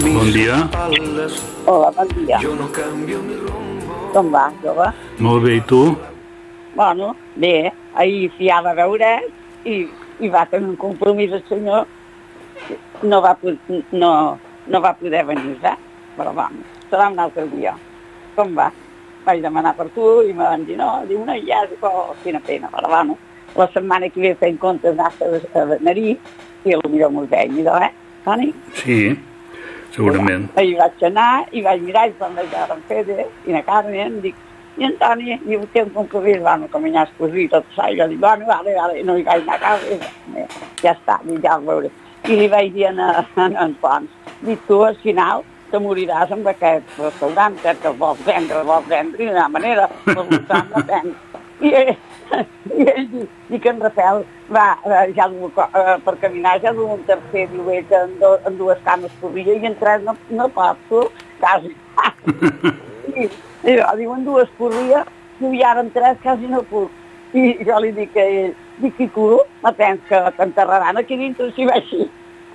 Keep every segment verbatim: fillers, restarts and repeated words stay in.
Bon dia. Hola, bon dia. Com va, jove? Molt bé, i tu? Bueno, bé, ahir fiava a veure i, i va tenir un compromís el senyor. No va, no, no va poder venir, eh? Però vamos, serà un altre dia. Com va? Vaig demanar per tu i me van dir no, diu, no hi ha, oh, quina pena, però bueno, la setmana que ve fent comptes anar a venir i potser m'ho veig, eh, Toni? Sí, segurament. I ahir vaig anar i vaig mirar i quan vaig veure en Fede i na Carme em dic, i en Toni, diu, té un compromís, bueno, com ja has cosit tot això, i jo dic, bueno, vale, vale, no hi vaig anar a casa, i ja està, i ja ho veuré. I li vaig dir a en Pons, dic, tu al final te moriràs amb aquest restaurant, que el vols vendre, el vols vendre, i d'una manera, el voltant no tens. I ell, i ell diu, dic que en Rafael va, ja du, per caminar, ja du un tercer, diu ell, que en, do, en dues cames corria, i en tres no, no passo, quasi. I, i jo, diu, en dues corria, diu, i ara en tres quasi no puc. I jo li dic a ell, dic, i tu, me tens que t'enterraran aquí dintre si va així.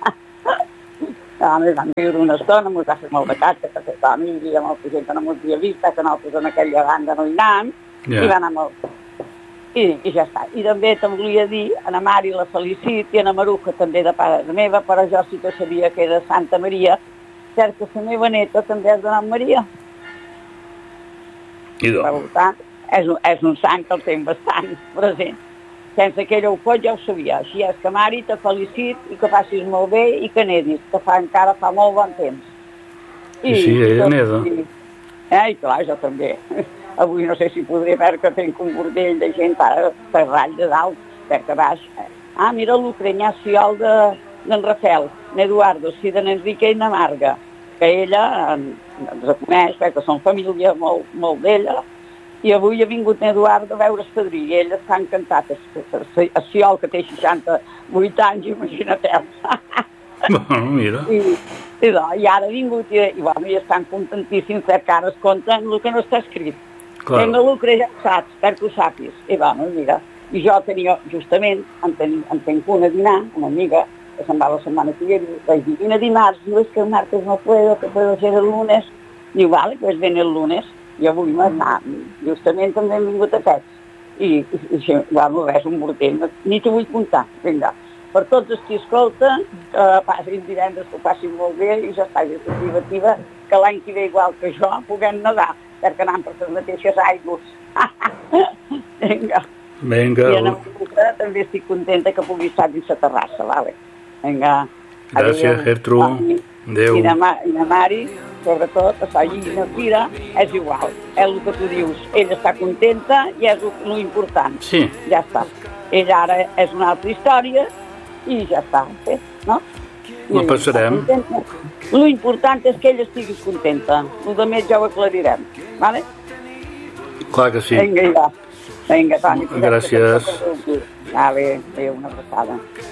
A més, vam viure una estona, ens va fer molt de catxa, perquè estava mi, i amb el gent que no m'ho havia vist, que nosaltres en aquella banda no hi anàvem, yeah. I va anar molt. I, I ja està. I també te volia dir, a na Mari la felicit, i a na Maruja també de pare de meva, però jo sí que sabia que era Santa Maria, cert que la meva neta també és de nom Maria. I per tant, és un, és un sant que el tinc bastant present. Sense que ella ho pot, ja ho sabia. Així és que, Mari, te felicit i que facis molt bé i que nedis, que fa, encara fa molt bon temps. I, I sí, ella neda. I, eh, i clar, jo també. Avui no sé si podré veure que tinc un bordell de gent per, per ratll de dalt, per baix. Ah, mira l'ucraniaciol d'en de, Rafael, n'Eduardo, sí, de n'Enrique i na Marga, que ella ens coneix, perquè són família molt, molt d'ella. I avui ha vingut n'Eduard a veure el padrí i ell està encantat. A Ciol, que té seixanta-vuit anys, imagina-te'l. Bueno, mira. I, i, i ara ha vingut i, i, bueno, i estan contentíssims perquè ara es compten el que no està escrit. Claro. Tenc lucre, ja ho saps, perquè ho sàpis. I bueno, mira, i jo tenia, justament, en, ten, en tenc una a dinar, una amiga, que se'n va la setmana que ve, i vaig dir, vine dimarts, diu, és que el martes no puedo, que puedo ser el lunes. Diu, vale, pues ven el lunes. I avui m'ha justament també hem vingut aquests. I, i, i bueno, res, un bordell, ni t'ho vull comptar. Vinga, per tots els que escolten, que passin divendres, que ho passin molt bé, i ja està, i és motivativa que l'any que ve, igual que jo, puguem nedar, perquè anem per les mateixes aigües. Vinga. Vinga. I en el també estic contenta que pugui estar dins la terrassa, vale? Vinga. Gràcies, Gertrude. Adéu. I na, i na Mari, sobretot, allí no tira, és igual, és el que tu dius. Ella està contenta i és l'important. Sí. Ja està. Ella ara és una altra història i ja està, no? Ho passarem. L'important és que ella estigui contenta. El de més ja ho aclarirem, vale? Clar que sí. Vinga, ja. Vinga, Toni. Gràcies. Vale, adéu, una abraçada.